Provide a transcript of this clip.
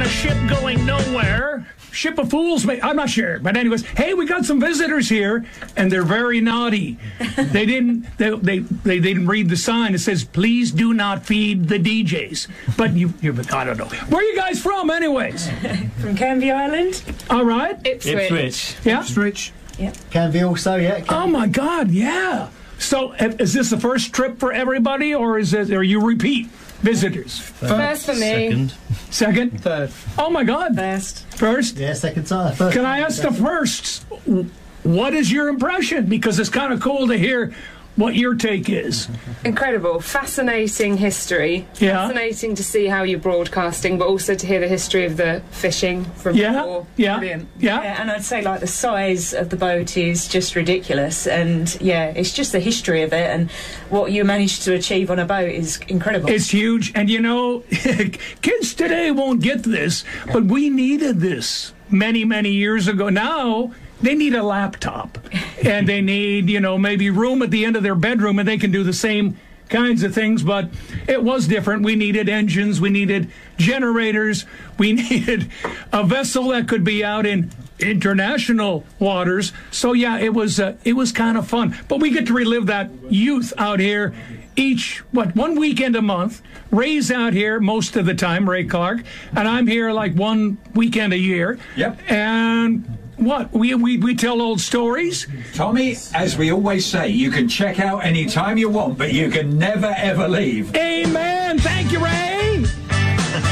a ship going nowhere. Ship of fools, I'm not sure. But anyways, hey, we got some visitors here, and they're very naughty. They didn't read the sign. It says, please do not feed the DJs. But I don't know. Where are you guys from, anyways? From Canvey Island. All right. Ipswich. Yeah. Ipswich. Yeah. Canvey also, yeah. Oh, my God, yeah. So is this the first trip for everybody, or are you repeat visitors? First for me. Second? Third. Oh, my God. First? Yeah, second time. First Can I ask the firsts, what is your impression? Because it's kind of cool to hear what your take is. Incredible. Fascinating history. Yeah. Fascinating to see how you're broadcasting, but also to hear the history of the fishing from before. Yeah. Brilliant. Yeah. Yeah, and I'd say like the size of the boat is just ridiculous, and yeah, it's just the history of it, and what you managed to achieve on a boat is incredible. It's huge, and kids today won't get this, but we needed this many, many years ago. Now they need a laptop, and they need, maybe room at the end of their bedroom, and they can do the same kinds of things, but it was different. We needed engines, we needed generators, we needed a vessel that could be out in international waters. So yeah, it was kind of fun. But we get to relive that youth out here one weekend a month. Ray's out here most of the time, Ray Clark, and I'm here like one weekend a year. Yep. And what? We tell old stories? Tommy, as we always say, you can check out any time you want, but you can never, ever leave. Amen. Thank you, Ray.